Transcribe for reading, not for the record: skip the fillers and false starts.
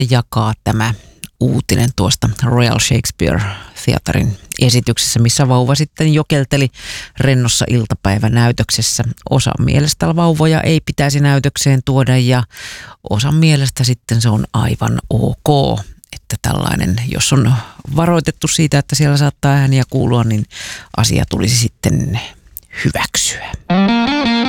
jakaa tämä uutinen tuosta Royal Shakespeare Theatrein esityksessä, missä vauva sitten jokelteli rennossa iltapäivänäytöksessä. Osan mielestä vauvoja ei pitäisi näytökseen tuoda ja osan mielestä sitten se on aivan ok, että tällainen, jos on varoitettu siitä, että siellä saattaa ääniä kuulua, niin asia tulisi sitten hyväksyä.